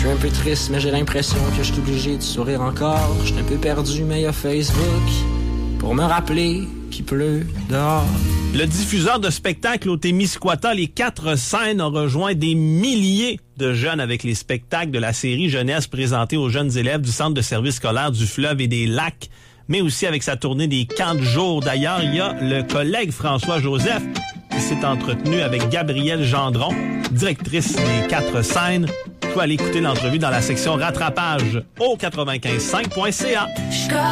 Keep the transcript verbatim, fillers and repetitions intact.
suis un peu triste, mais j'ai l'impression que je suis obligé de sourire encore. Je suis un peu perdu, mais il y a Facebook pour me rappeler qu'il pleut dehors. Le diffuseur de spectacles au Témiscouata, les Quatre Scènes, a rejoint des milliers de jeunes avec les spectacles de la série jeunesse présentés aux jeunes élèves du Centre de services scolaires du Fleuve et des Lacs, mais aussi avec sa tournée des camps de jour. D'ailleurs, il y a le collègue François Joseph qui s'est entretenu avec Gabrielle Gendron, directrice des Quatre Scènes. Tu peux aller écouter l'entrevue dans la section rattrapage au quatre-vingt-quinze cinq point c a.